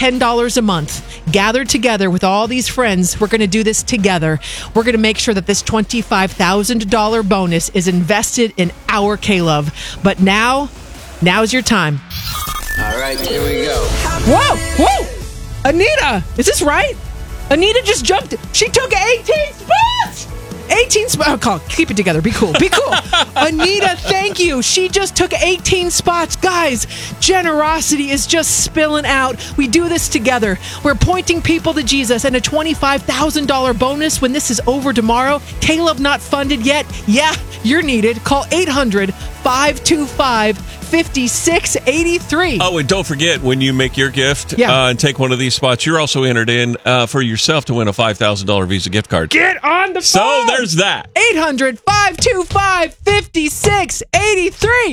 $10 a month. Gathered together with all these friends, we're going to do this together. We're going to make sure that this $25,000 bonus is invested in our K-Love. But now's your time. All right, here we go. Whoa! Anita, is this right? Anita just jumped. She took 18 spots! 18 spots. Oh, call. Keep it together. Be cool. Be cool. Anita, thank you. She just took 18 spots. Guys, generosity is just spilling out. We do this together. We're pointing people to Jesus and a $25,000 bonus when this is over tomorrow. K-Love not funded yet? Yeah, you're needed. Call 800-525-5683. Oh, and don't forget, when you make your gift and take one of these spots, you're also entered in for yourself to win a $5,000 Visa gift card. Get on the phone! So there's that. 800-525-5683.